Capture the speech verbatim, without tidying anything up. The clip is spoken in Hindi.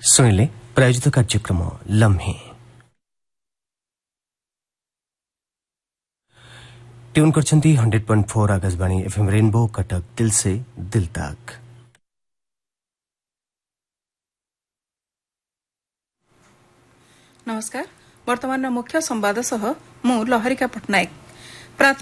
सुनिले प्रायोजित कार्यक्रम लम्हे tune करछन्ती hundred point four Akashvani FM rainbow Cuttack दिल से दिल तक। नमस्कार। वर्तमान मुख्य संवाद सह मु लहरिका पटनायक।